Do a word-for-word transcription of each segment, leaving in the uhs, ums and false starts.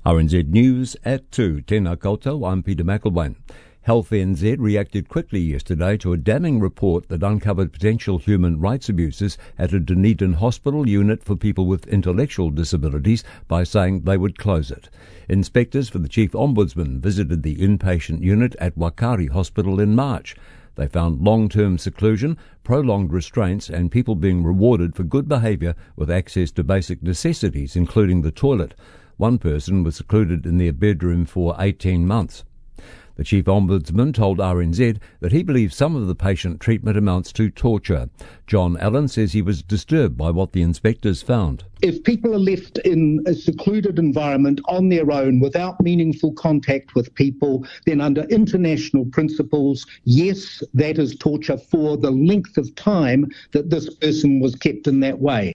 R N Z News at two. Tēnā koutou, I'm Peter McElwain. Health N Z reacted quickly yesterday to a damning report that uncovered potential human rights abuses at a Dunedin hospital unit for people with intellectual disabilities by saying they would close it. Inspectors for the Chief Ombudsman visited the inpatient unit at Wakari Hospital in March. They found long-term seclusion, prolonged restraints and people being rewarded for good behaviour with access to basic necessities, including the toilet. One person was secluded in their bedroom for eighteen months. The Chief Ombudsman told R N Z that he believes some of the patient treatment amounts to torture. John Allen says he was disturbed by what the inspectors found. If people are left in a secluded environment on their own without meaningful contact with people, then under international principles, yes, that is torture for the length of time that this person was kept in that way.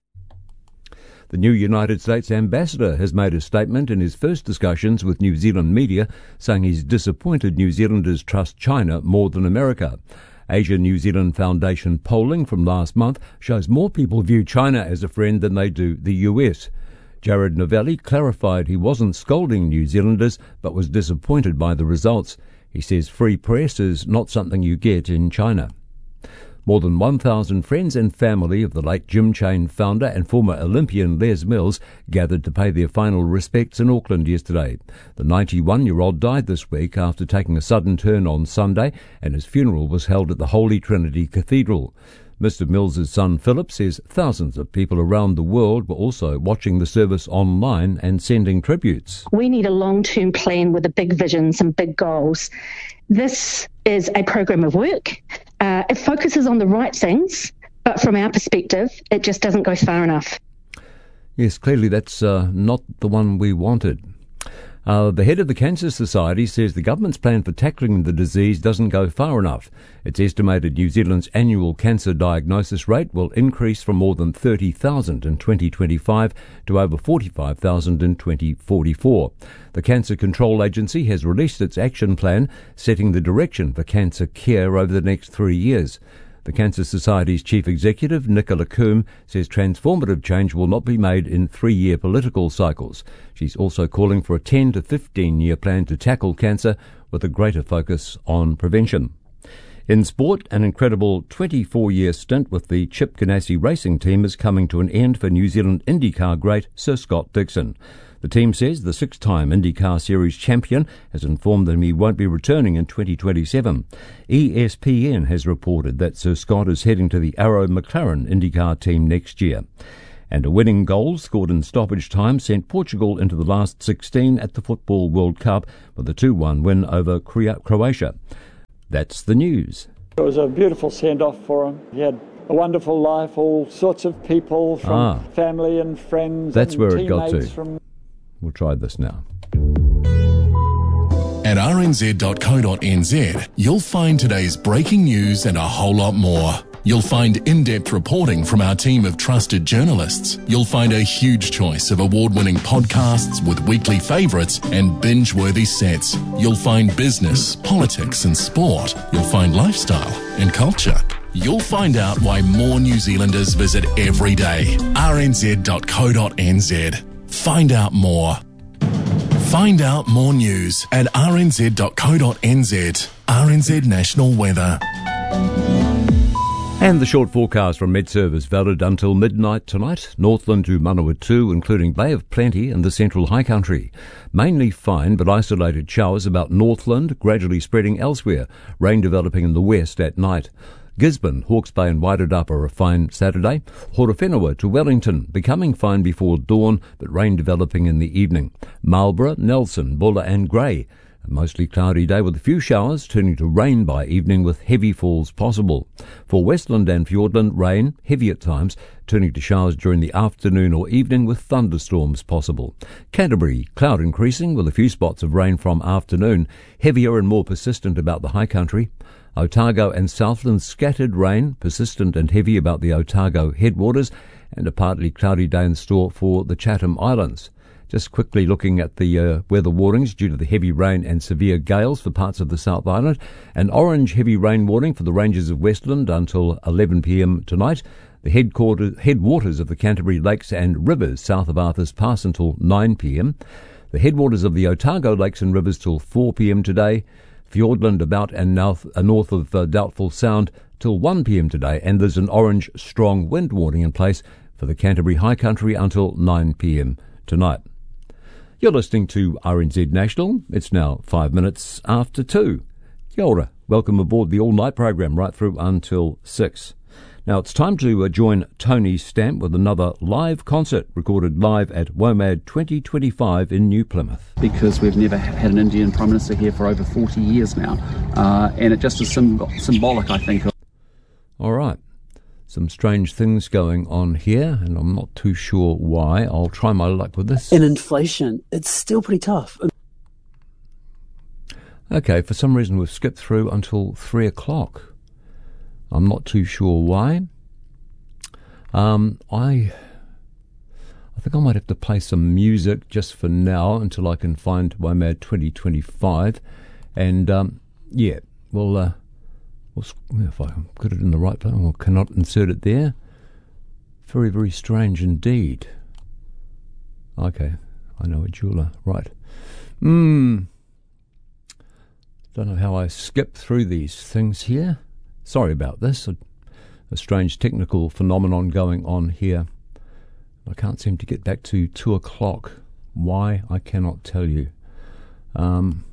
The new United States ambassador has made a statement in his first discussions with New Zealand media, saying he's disappointed New Zealanders trust China more than America. Asia New Zealand Foundation polling from last month shows more people view China as a friend than they do the U S. Jared Novelli clarified he wasn't scolding New Zealanders, but was disappointed by the results. He says free press is not something you get in China. More than one thousand friends and family of the late Gym Chain founder and former Olympian Les Mills gathered to pay their final respects in Auckland yesterday. The ninety-one-year-old died this week after taking a sudden turn on Sunday, and his funeral was held at the Holy Trinity Cathedral. Mister Mills' son Philip says thousands of people around the world were also watching the service online and sending tributes. We need a long-term plan with a big vision, some big goals. This is a program of work. Uh, it focuses on the right things, but from our perspective, it just doesn't go far enough. Yes, clearly that's uh, not the one we wanted. Uh, the head of the Cancer Society says the government's plan for tackling the disease doesn't go far enough. It's estimated New Zealand's annual cancer diagnosis rate will increase from more than thirty thousand in twenty twenty-five to over forty-five thousand in twenty forty-four. The Cancer Control Agency has released its action plan, setting the direction for cancer care over the next three years. The Cancer Society's chief executive, Nicola Coombe, says transformative change will not be made in three-year political cycles. She's also calling for a ten to fifteen-year plan to tackle cancer with a greater focus on prevention. In sport, an incredible twenty-four-year stint with the Chip Ganassi racing team is coming to an end for New Zealand IndyCar great Sir Scott Dixon. The team says the six-time IndyCar Series champion has informed them he won't be returning in twenty twenty-seven. E S P N has reported that Sir Scott is heading to the Arrow McLaren IndyCar team next year. And a winning goal scored in stoppage time sent Portugal into the last sixteen at the Football World Cup with a two one win over Croatia. That's the news. It was a beautiful send-off for him. He had a wonderful life, all sorts of people from ah, family and friends. That's and where it got to. From We'll try this now. At r n z dot co dot n z, you'll find today's breaking news and a whole lot more. You'll find in-depth reporting from our team of trusted journalists. You'll find a huge choice of award-winning podcasts with weekly favourites and binge-worthy sets. You'll find business, politics and sport. You'll find lifestyle and culture. You'll find out why more New Zealanders visit every day. r n z dot co dot n z. Find out more. Find out more news at r n z dot co dot n z. R N Z National Weather. And the short forecast from MetService valid until midnight tonight. Northland to Manawatu, including Bay of Plenty and the Central High Country. Mainly fine but isolated showers about Northland, gradually spreading elsewhere. Rain developing in the west at night. Gisborne, Hawke's Bay and Wairarapa a fine Saturday. Horowhenua to Wellington, becoming fine before dawn, but rain developing in the evening. Marlborough, Nelson, Buller and Grey. A mostly cloudy day with a few showers, turning to rain by evening with heavy falls possible. For Westland and Fiordland, rain, heavy at times, turning to showers during the afternoon or evening with thunderstorms possible. Canterbury, cloud increasing with a few spots of rain from afternoon, heavier and more persistent about the high country. Otago and Southland, scattered rain, persistent and heavy about the Otago headwaters, and a partly cloudy day in store for the Chatham Islands. Just quickly looking at the uh, weather warnings due to the heavy rain and severe gales for parts of the South Island. An orange heavy rain warning for the ranges of Westland until eleven p m tonight. The headquarters, headwaters of the Canterbury Lakes and rivers south of Arthur's Pass until nine p m The headwaters of the Otago Lakes and Rivers till four p.m. today. Fiordland about and north, uh, north of uh, Doubtful Sound till one p.m. today. And there's an orange strong wind warning in place for the Canterbury High Country until nine p.m. tonight. You're listening to R N Z National. It's now five minutes after two. Kia ora. Welcome aboard the all-night program right through until six. Now it's time to uh, join Tony Stamp with another live concert recorded live at WOMAD twenty twenty-five in New Plymouth. Because we've never had an Indian Prime Minister here for over forty years now. Uh, and it just is symb- symbolic, I think. All right. Some strange things going on here, and I'm not too sure why. I'll try my luck with this. And inflation, it's still pretty tough. Okay, for some reason we've skipped through until three o'clock. I'm not too sure why. Um, I I think I might have to play some music just for now until I can find WOMAD twenty twenty-five. And, um, yeah, well, uh, we'll, if I can put it in the right place, I cannot insert it there. Very, very strange indeed. Okay, I know a jeweler. Right. Hmm. Don't know how I skip through these things here. Sorry about this. A, a strange technical phenomenon going on here. I can't seem to get back to two o'clock. Why, I cannot tell you. Um,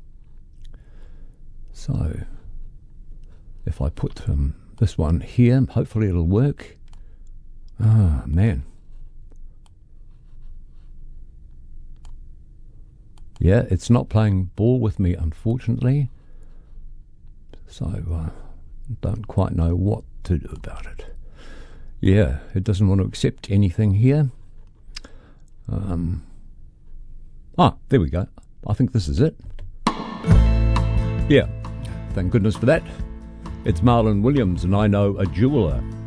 so, if I put um, this one here, hopefully it'll work. Ah, man. Yeah, it's not playing ball with me, unfortunately. So, uh, don't quite know what to do about it. Yeah, it doesn't want to accept anything here. Um, ah, there we go. I think this is it. Yeah, thank goodness for that. It's Marlon Williams, and I Know a Jeweler.